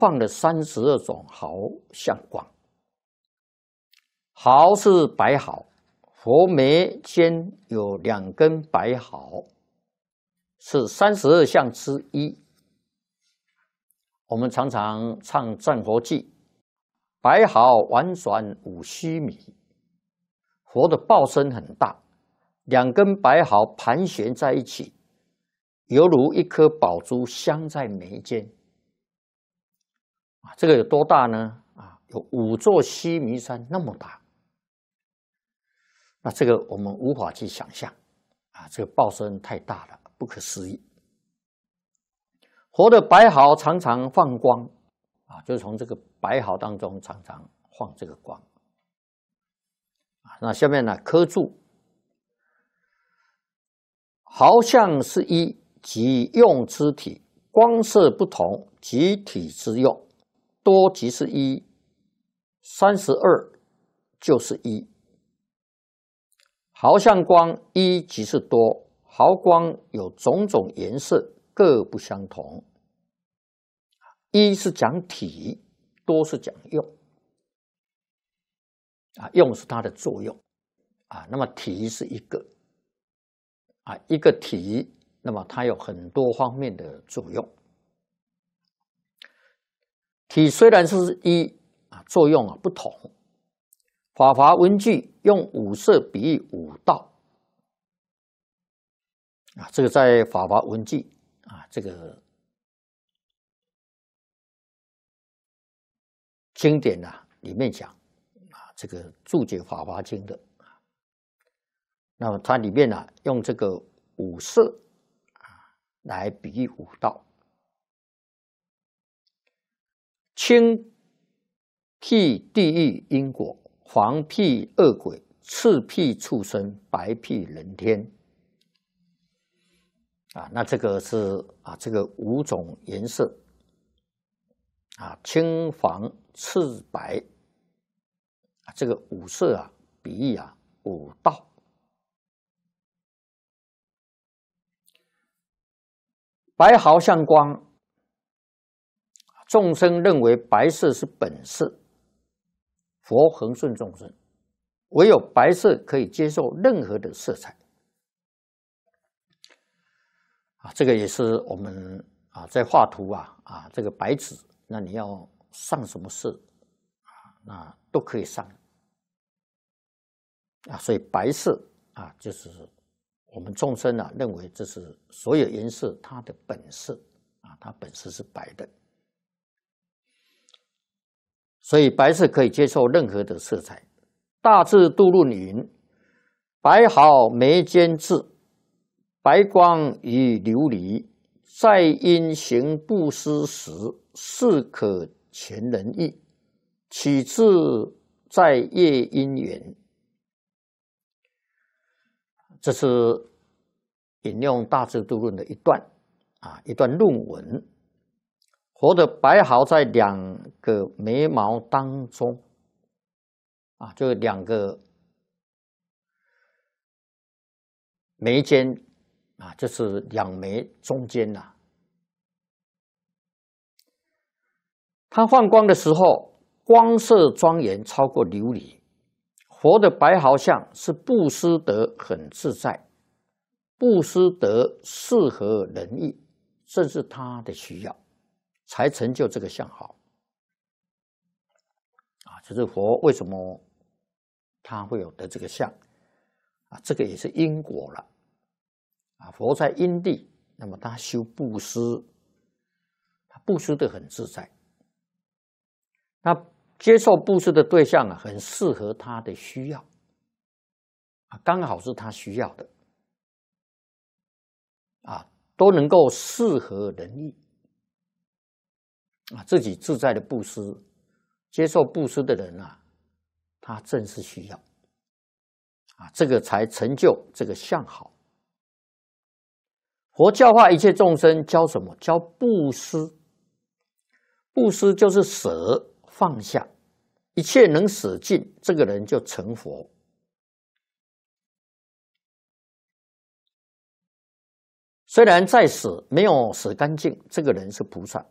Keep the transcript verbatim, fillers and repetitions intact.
放了三十二种毫相光。毫是白毫，佛眉间有两根白毫，是三十二相之一。我们常常唱《战佛记》，白毫婉转五须弥。佛的报身很大，两根白毫盘旋在一起，犹如一颗宝珠镶在眉间。啊，这个有多大呢？啊，有五座须弥山那么大。那这个我们无法去想象，啊，这个报身太大了，不可思议。佛的白毫常常放光，啊，就是从这个白毫当中常常放这个光。啊，那下面呢，科注：毫相是一，即用之体；光色不同，即体之用。多即是一，三十二就是一。毫相光一即是多，毫光有种种颜色，各不相同。一是讲体，多是讲用。啊，用是它的作用。啊，那么体是一个。啊，一个体，那么它有很多方面的作用。体虽然是一，啊，作用啊不同。法华文具用五色比喻五道，啊，这个在法华文具啊这个经典啊里面讲啊，这个注解法华经的，那么它里面呢、啊、用这个五色啊来比喻五道，青辟地狱因果。黄辟恶鬼，赤辟畜生，白辟人天。啊，那这个是啊，这个五种颜色啊，青、黄、赤、白啊，这个五色啊，比喻啊五道。白毫相光，众生认为白色是本色。佛恒顺众生，唯有白色可以接受任何的色彩。啊，这个也是我们啊在画图啊啊这个白纸，那你要上什么色啊，那都可以上。啊，所以白色啊，就是我们众生啊认为这是所有颜色它的本色啊，它本色是白的。所以白色可以接受任何的色彩。大智度论云：白毫眉间至，白光与琉璃，在因行布施时，是可全人意，取自在业因缘。这是引用大智度论的一段啊，一段论文。佛的白毫在两个眉毛当中，啊，就是两个眉间，啊，就是两眉中间呐、啊。它放光的时候，光色庄严，超过琉璃。佛的白毫相是布施得很自在，布施得适合人意，这是他的需要。才成就这个相好啊！就是佛为什么他会有得这个相啊？这个也是因果了啊！佛在因地，那么他修布施，他布施得很自在。那接受布施的对象啊，很适合他的需要啊，刚好是他需要的啊，都能够适合人意。啊，自己自在的布施，接受布施的人啊，他正是需要啊，这个才成就这个相好。佛教化一切众生，教什么？教布施。布施就是舍放下，一切能舍尽，这个人就成佛。虽然在舍没有舍干净，这个人是菩萨。